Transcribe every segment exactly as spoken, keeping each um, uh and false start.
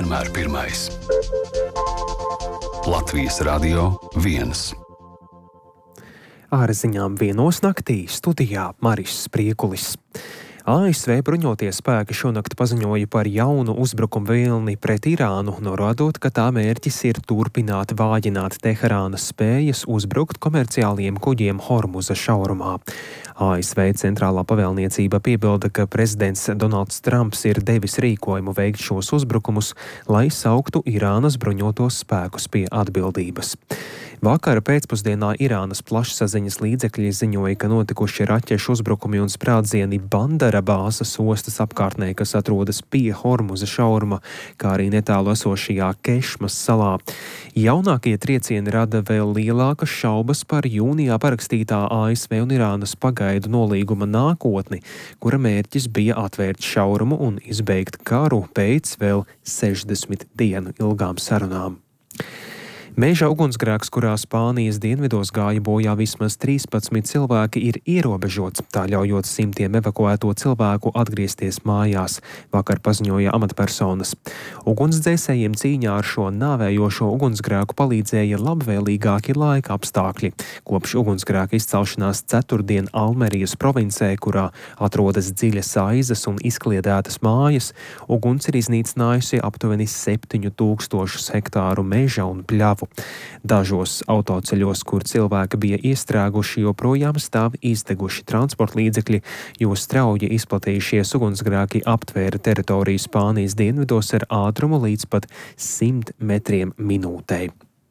vienmēr pirmais. Latvijas Radio viens. Ar ziņām vienos naktī studijā Maris Priekulis. A S V bruņotie spēki šonakt paziņoja par jaunu uzbrukumu vilni pret Irānu, norādot, ka tā mērķis ir turpināt vājināt Teherānas spējas uzbrukt komerciāliem kuģiem Hormuza šaurumā. A S V centrālā pavēlniecība piebilda, ka prezidents Donalds Trumps ir devis rīkojumu veikt šos uzbrukumus, lai sauktu Irānas bruņotos spēkus pie atbildības. Vakara pēcpusdienā Irānas plašsaziņas līdzekļi ziņoja, ka notikuši raķešu uzbrukumi un sprādzieni Bandara bāzes ostas apkārtnē, kas atrodas pie Hormuza šauruma, kā arī netālu esošajā Kešmas salā. Jaunākie triecieni rada vēl lielākas šaubas par jūnijā parakstītā A S V un Irānas pagaidu nolīguma nākotni, kura mērķis bija atvērt šaurumu un izbeigt karu pēc vēl sešdesmit dienu ilgām sarunām. Meža ugunsgrēks, kurā Spānijas dienvidos gāja bojā vismaz trīspadsmit cilvēki, ir ierobežots, tā ļaujot simtiem evakuēto cilvēku atgriezties mājās, vakar paziņoja amatpersonas. Ugunsdzēsējiem cīņā ar šo nāvējošo ugunsgrēku palīdzēja labvēlīgāki laika apstākļi. Kopš ugunsgrēka izcelšanās ceturtdien Almerijas provincē, kurā atrodas dziļas aizas un izkliedētas mājas, uguns ir iznīcinājusi aptuveni septiņu tūkstošus hektāru meža un pļavu. Dažos autoceļos, kur cilvēki bija iestrēguši, joprojām stāv izdeguši transporta līdzekļi, jo strauji izplatījušies ugunsgrēki aptvēra teritoriju Spānijas dienvidos ar ātrumu līdz pat simt metriem minūtei.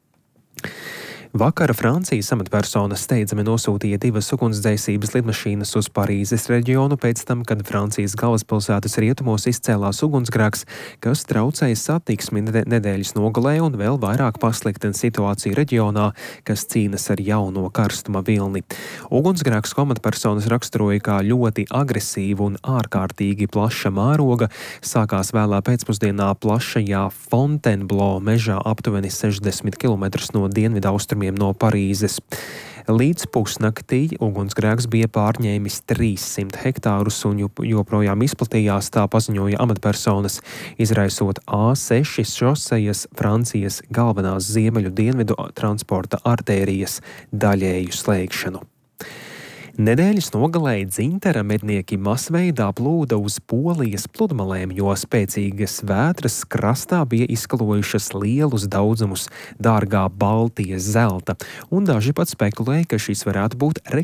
Vakar Francijas amatpersonas steidzami nosūtīja divas ugunsdzēsības lidmašīnas uz Parīzes reģionu pēc tam, kad Francijas galvaspilsētas rietumos izcēlās ugunsgrēks, kas traucēja satiksmi nedēļas nogalē un vēl vairāk pasliktina situāciju reģionā, kas cīnas ar jauno karstuma vilni. Ugunsgrēks, ko amatpersonas raksturoja kā ļoti agresīvu un ārkārtīgi plaša mēroga, sākās vēlā pēcpusdienā plašajā Fontainebleau mežā aptuveni sešdesmit kilometrus no dienvidaustrumiem no Parīzes. Līdz pusnaktī ugunsgrēks bija pārņēmis trīssimt hektārus un joprojām izplatījās, tā paziņoja amatpersonas, izraisot A seši šosejas Francijas galvenās ziemeļu dienvidu transporta artērijas daļēju slēgšanu. Nedēļas nogalē dzintara mednieki masveidā plūda uz Polijas pludmalēm, jo spēcīgas vētras krastā bija izkalojušas lielus daudzumus dārgā Baltijas zelta, un daži pat spekulēja, ka šis varētu būt